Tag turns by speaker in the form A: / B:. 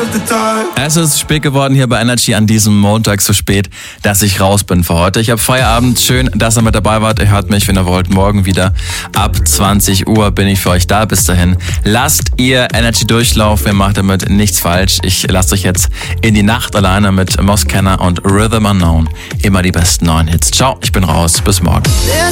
A: Es ist spät geworden hier bei Energy an diesem Montag, so spät, dass ich raus bin für heute. Ich habe Feierabend. Schön, dass ihr mit dabei wart. Ihr hört mich, wenn ihr wollt, morgen wieder. Ab 20 Uhr bin ich für euch da. Bis dahin, lasst ihr Energy durchlaufen. Ihr macht damit nichts falsch. Ich lasse euch jetzt in die Nacht alleine mit Moskenna und Rhythm Unknown. Immer die besten neuen Hits. Ciao, ich bin raus. Bis morgen.